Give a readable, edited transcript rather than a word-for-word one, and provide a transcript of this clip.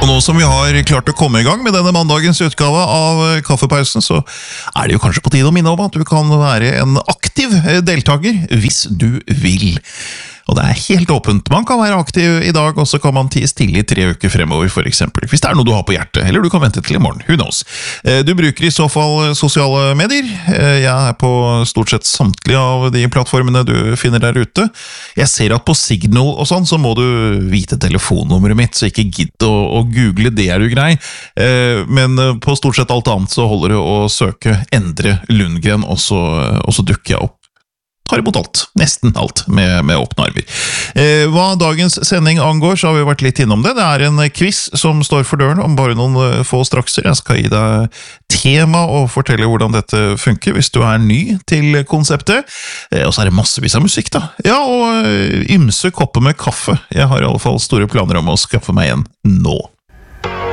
Og nå som vi har klart å komme i gang med denne mandagens utgave av Kaffepausen, så er det jo kanskje på tide å minne om at du kan være en aktiv deltaker hvis du vil. Og det er helt åpent. Man kan være aktiv i dag, og så kan man tie stille i 3 uker fremover, for eksempel. Hvis det er noe du har på hjertet, eller du kan vente til i morgen. Who knows? Du bruker i så fall sosiale medier. Jeg er på stort sett samtlige av de plattformene du finner der ute. Jeg ser at på Signal og sånn, så må du vite telefonnummeret mitt, så ikke gidd å google, det er jo grei. Men på stort sett alt annet så holder det å søke Endre Lundgren, og så dukker jeg opp. Tar imot alt, nesten alt, med åpne armer. Hva dagens sending angår, så har vi vært litt innom det. Det er en quiz som står for døren om bare noen få strakser. Jeg skal gi deg tema og fortelle hvordan dette funker hvis du er ny til konseptet. Og så er det massevis av musikk da. Ja, og ymse kopper med kaffe. Jeg har i alle fall store planer om å skaffe meg en nå.